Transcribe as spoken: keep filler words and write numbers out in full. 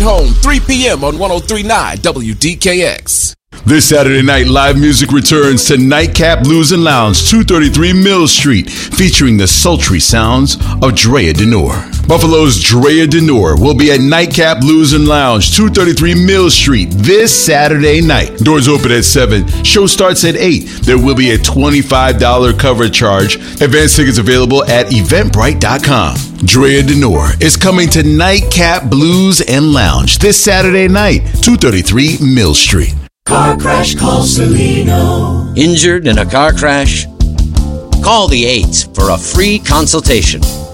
home, three p.m. on one oh three point nine W D K X. This Saturday night, live music returns to Nightcap Blues and Lounge, two thirty-three Mill Street, featuring the sultry sounds of Drea Denor. Buffalo's Drea Denor will be at Nightcap Blues and Lounge, two thirty-three Mill Street, this Saturday night. Doors open at seven. Show starts at eight. There will be a twenty-five dollars cover charge. Advance tickets available at eventbrite dot com. Drea Denor is coming to Nightcap Blues and Lounge this Saturday night, two thirty-three Mill Street. Car crash, call Celino. Injured in a car crash? Call the eights for a free consultation.